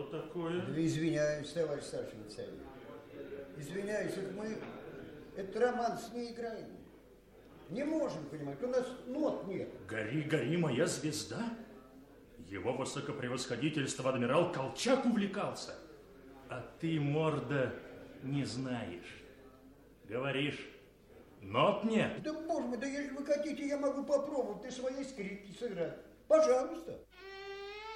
такое? Да извиняюсь, товарищ старший офицер. Извиняюсь, это мы этот романс не играем. Не можем, понимать, у нас нот нет. Гори, гори, моя звезда. Его высокопревосходительство адмирал Колчак увлекался. А ты, морда, не знаешь. Говоришь, нот нет. Да, боже мой, да если вы хотите, я могу попробовать и своей скрипки сыграть. Пожалуйста.